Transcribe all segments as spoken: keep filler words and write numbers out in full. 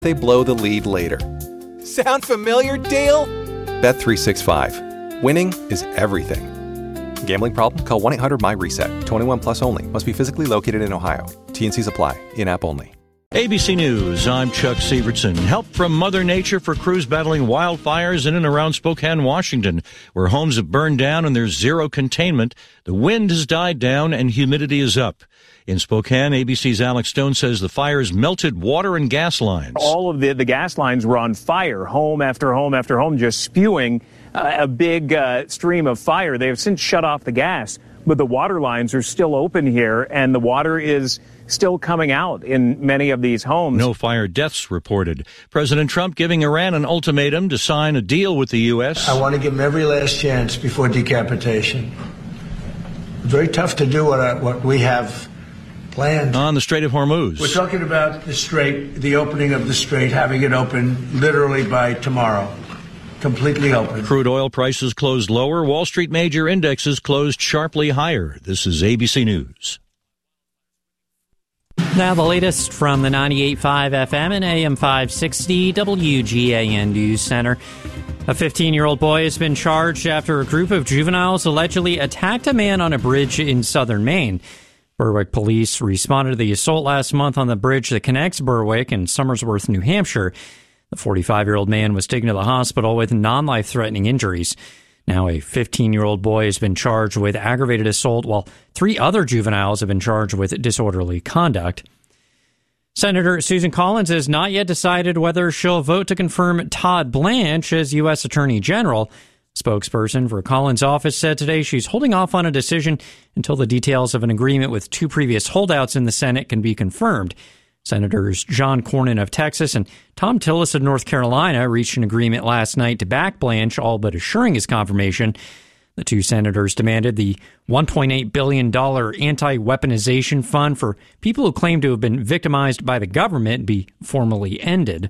They blow the lead later. Sound familiar, Dale? Bet three sixty-five. Winning is everything. Gambling problem? Call one eight hundred my reset. twenty-one plus only. Must be physically located in Ohio. T N Cs apply. In-app only. A B C News, I'm Chuck Severson. Help from Mother Nature for crews battling wildfires in and around Spokane, Washington, where homes have burned down and there's zero containment. The wind has died down and humidity is up. In Spokane, A B C's Alex Stone says the fires melted water and gas lines. All of the, the gas lines were on fire, home after home after home, just spewing uh, a big uh, stream of fire. They have since shut off the gas, but the water lines are still open here, and the water is still coming out in many of these homes. No fire deaths reported. President Trump giving Iran an ultimatum to sign a deal with the U S. I want to give them every last chance before decapitation. Very tough to do what, I, what we have planned. On the Strait of Hormuz. We're talking about the Strait, the opening of the Strait, having it open literally by tomorrow. Completely open. Crude oil prices closed lower. Wall Street major indexes closed sharply higher. This is A B C News. Now the latest from the ninety-eight point five F M and A M five sixty W G A N News Center. A fifteen-year-old boy has been charged after a group of juveniles allegedly attacked a man on a bridge in southern Maine. Berwick police responded to the assault last month on the bridge that connects Berwick and Somersworth, New Hampshire. The forty-five-year-old man was taken to the hospital with non-life-threatening injuries. Now a fifteen-year-old boy has been charged with aggravated assault, while three other juveniles have been charged with disorderly conduct. Senator Susan Collins has not yet decided whether she'll vote to confirm Todd Blanche as U S Attorney General. Spokesperson for Collins' office said today she's holding off on a decision until the details of an agreement with two previous holdouts in the Senate can be confirmed. Senators John Cornyn of Texas and Tom Tillis of North Carolina reached an agreement last night to back Blanche, all but assuring his confirmation. The two senators demanded the one point eight billion dollars anti-weaponization fund for people who claim to have been victimized by the government be formally ended.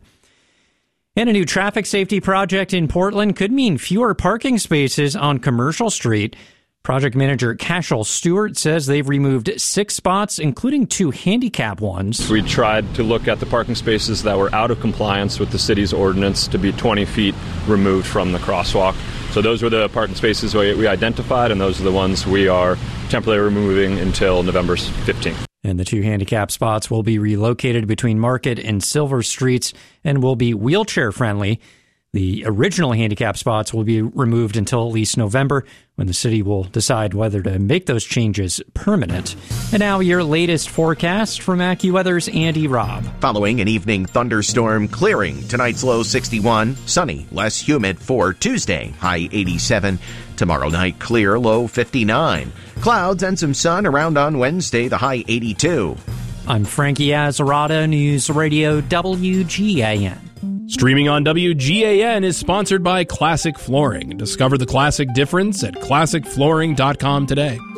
And a new traffic safety project in Portland could mean fewer parking spaces on Commercial Street. Project manager Cashel Stewart says they've removed six spots, including two handicap ones. We tried to look at the parking spaces that were out of compliance with the city's ordinance to be twenty feet removed from the crosswalk. So those were the parking spaces we identified, and those are the ones we are temporarily removing until November fifteenth. And the two handicap spots will be relocated between Market and Silver Streets and will be wheelchair friendly. The original handicap spots will be removed until at least November, when the city will decide whether to make those changes permanent. And now your latest forecast from AccuWeather's Andy Robb. Following an evening thunderstorm clearing, tonight's low sixty-one, sunny, less humid for Tuesday, high eighty-seven. Tomorrow night clear, low fifty-nine. Clouds and some sun around on Wednesday, the high eighty-two. I'm Frankie Azzarado, News Radio W G A N. Streaming on W G A N is sponsored by Classic Flooring. Discover the classic difference at classic flooring dot com today.